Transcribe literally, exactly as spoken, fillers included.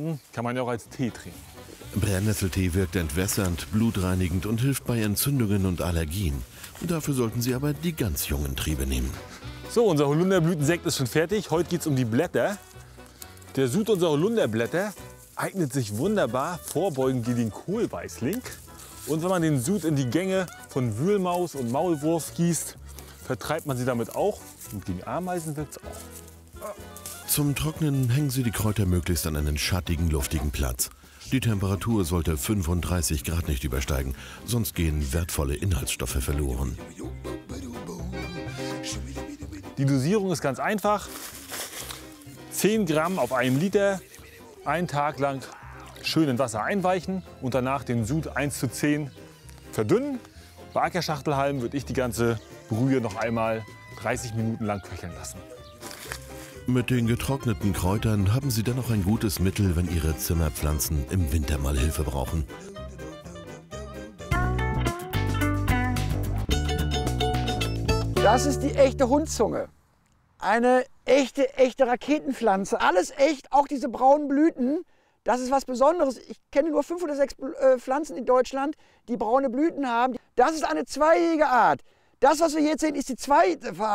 Stunden kann man ja auch als Tee trinken. Brennnesseltee wirkt entwässernd, blutreinigend und hilft bei Entzündungen und Allergien. Dafür sollten Sie aber die ganz jungen Triebe nehmen. So, unser Holunderblütensekt ist schon fertig. Heute geht es um die Blätter. Der Sud unserer Holunderblätter eignet sich wunderbar vorbeugend gegen den Kohlweißling. Und wenn man den Sud in die Gänge von Wühlmaus und Maulwurf gießt, vertreibt man sie damit auch. Und gegen Ameisen wirkt es auch. Zum Trocknen hängen Sie die Kräuter möglichst an einen schattigen, luftigen Platz. Die Temperatur sollte fünfunddreißig Grad nicht übersteigen, sonst gehen wertvolle Inhaltsstoffe verloren. Die Dosierung ist ganz einfach. zehn Gramm auf einen Liter, einen Tag lang schön in Wasser einweichen und danach den Sud eins zu zehn verdünnen. Bei Ackerschachtelhalmen würde ich die ganze Brühe noch einmal dreißig Minuten lang köcheln lassen. Mit den getrockneten Kräutern haben Sie dennoch ein gutes Mittel, wenn Ihre Zimmerpflanzen im Winter mal Hilfe brauchen. Das ist die echte Hundzunge. Eine echte, echte Raketenpflanze. Alles echt, auch diese braunen Blüten. Das ist was Besonderes. Ich kenne nur fünf oder sechs Pflanzen in Deutschland, die braune Blüten haben. Das ist eine zweijährige Art. Das, was wir jetzt sehen, ist die zweite